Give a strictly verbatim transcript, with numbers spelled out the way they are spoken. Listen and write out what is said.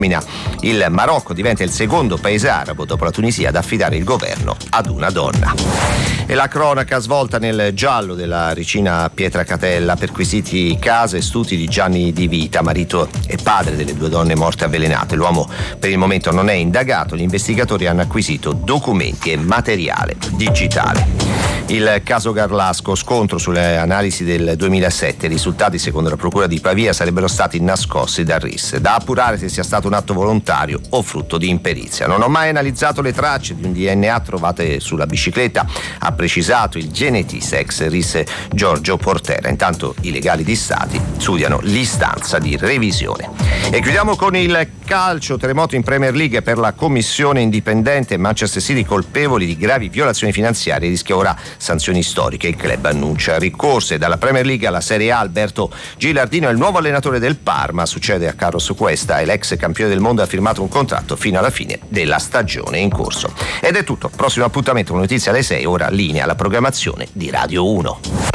Il Marocco diventa il secondo paese arabo dopo la Tunisia ad affidare il governo ad una donna. E la cronaca svolta nel giallo della Ricina Pietracatella, perquisiti casa e studi di Gianni Di Vita, marito e padre delle due donne morte avvelenate. L'uomo per il momento non è indagato, gli investigatori hanno acquisito documenti e materiale digitale. Il caso Garlasco, scontro sulle analisi del duemilasette, i risultati secondo la procura di Pavia sarebbero stati nascosti dal R I S, da appurare se sia stato un atto volontario o frutto di imperizia. Non ho mai analizzato le tracce di un D N A trovate sulla bicicletta, ha precisato il genetista ex R I S Giorgio Portera. Intanto i legali di Stati studiano l'istanza di revisione. E chiudiamo con il calcio, terremoto in Premier League per la commissione indipendente, Manchester City colpevoli di gravi violazioni finanziarie, rischia ora sanzioni storiche, il club annuncia ricorse. Dalla Premier League alla Serie A, Alberto Gilardino è il nuovo allenatore del Parma, succede a Carlos Cuesta e l'ex campione del mondo ha firmato un contratto fino alla fine della stagione in corso. Ed è tutto, prossimo appuntamento con notizie alle sei, ora linea alla programmazione di Radio uno.